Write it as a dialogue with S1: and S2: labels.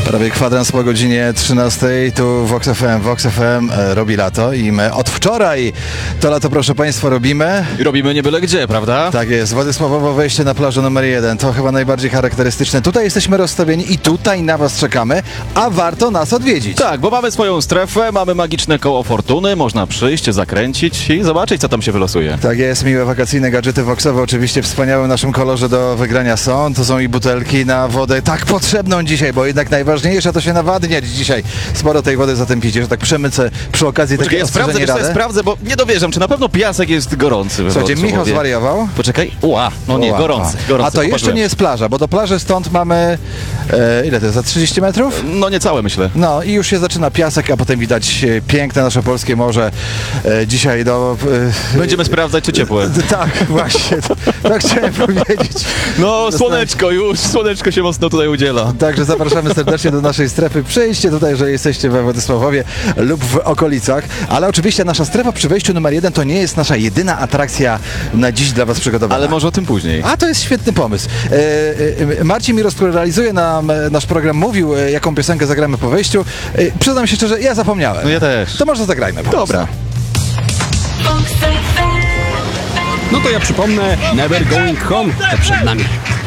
S1: Prawie kwadrans po godzinie 13, tu Vox FM. Vox FM robi lato i my od wczoraj to lato, proszę Państwa, robimy.
S2: I robimy nie byle gdzie, prawda?
S1: Tak jest, Władysławowo wejście na plażę numer 1, to chyba najbardziej charakterystyczne. Tutaj jesteśmy rozstawieni i tutaj na Was czekamy, a warto nas odwiedzić.
S2: Tak, bo mamy swoją strefę, mamy magiczne koło fortuny, można przyjść, zakręcić i zobaczyć, co tam się wylosuje.
S1: Tak jest, miłe wakacyjne gadżety Voxowe oczywiście w wspaniałym naszym kolorze do wygrania są. To są i butelki na wodę tak potrzebną dzisiaj, bo jednak najważniejsze to się nawadniać dzisiaj. Sporo tej wody zatem picie, że tak przemycę przy okazji
S2: Poczekaj,
S1: takiego
S2: sprawdzę, bo nie dowierzam, czy na pewno piasek jest gorący.
S1: Słuchajcie, Michał zwariował.
S2: Poczekaj, no nie, gorący.
S1: A to jeszcze nie jest plaża, bo do plaży stąd mamy, ile to jest, za 30 metrów?
S2: No niecałe, myślę.
S1: No i już się zaczyna piasek, a potem widać piękne nasze polskie morze. Dzisiaj
S2: Będziemy sprawdzać, czy ciepłe.
S1: Tak, właśnie, to chciałem powiedzieć.
S2: No, słoneczko się mocno tutaj udziela.
S1: Także zapraszamy serdecznie do naszej strefy. Przyjdźcie tutaj, że jesteście we Władysławowie lub w okolicach. Ale oczywiście nasza strefa przy wejściu numer 1 to nie jest nasza jedyna atrakcja na dziś dla Was przygotowana.
S2: Ale może o tym później.
S1: A to jest świetny pomysł. Marcin Miros, który realizuje nasz program, mówił, jaką piosenkę zagramy po wejściu. Przyznam się szczerze, ja zapomniałem.
S2: No ja też.
S1: To może zagrajmy.
S2: Dobra.
S3: No to ja przypomnę, Never Going Home to przed nami.